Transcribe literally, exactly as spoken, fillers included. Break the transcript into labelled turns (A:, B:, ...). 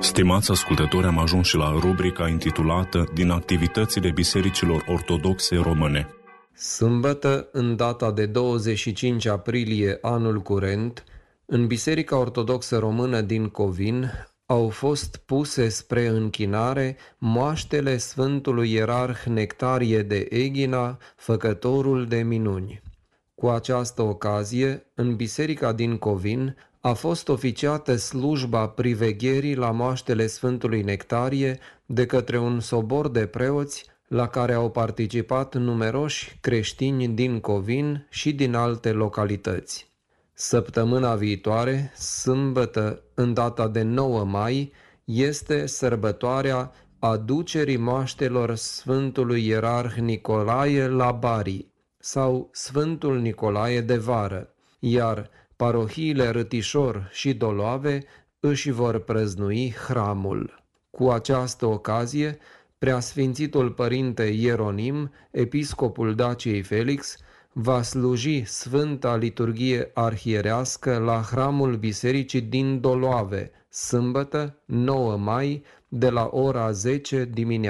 A: Stimați ascultători, am ajuns și la rubrica intitulată Din activitățile bisericilor ortodoxe române.
B: Sâmbătă, în data de douăzeci și cinci aprilie anul curent, în Biserica Ortodoxă Română din Covin au fost puse spre închinare moaștele Sfântului Ierarh Nectarie de Eghina, făcătorul de minuni. Cu această ocazie, în Biserica din Covin a fost oficiată slujba privegherii la moaștele Sfântului Nectarie de către un sobor de preoți la care au participat numeroși creștini din Covin și din alte localități. Săptămâna viitoare, sâmbătă, în data de nouă mai, este sărbătoarea aducerii moaștelor Sfântului Ierarh Nicolae la Bari sau Sfântul Nicolae de Vară, iar parohiile Râtișor și Doloave își vor prăznui hramul. Cu această ocazie, Preasfințitul Părinte Ieronim, episcopul Daciei Felix, va sluji Sfânta Liturghie Arhierească la hramul bisericii din Doloave, sâmbătă, nouă mai, de la ora zece dimineața.